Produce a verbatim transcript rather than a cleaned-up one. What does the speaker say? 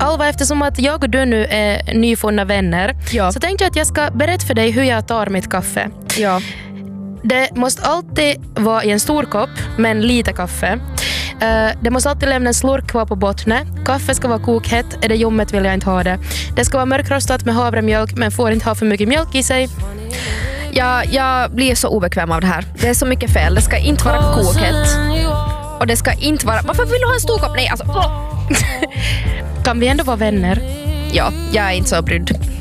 Alva, eftersom att jag och du nu är nyfunna vänner, ja. så tänkte jag att jag ska berätta för dig hur jag tar mitt kaffe. Ja. Det måste alltid vara i en stor kopp, men lite kaffe. Uh, det måste alltid lämna en slurk kvar på botten. Kaffe ska vara kokhett, är det ljummet vill jag inte ha det. Det ska vara mörkrostat med havremjölk, men får inte ha för mycket mjölk i sig. Ja, jag blir så obekväm av det här. Det är så mycket fel. Det ska inte vara kokhett. Och det ska inte vara... Varför vill du ha en stor kopp? Nej, alltså... Kan vi ändå vara vänner? Ja, jag är inte så brydd.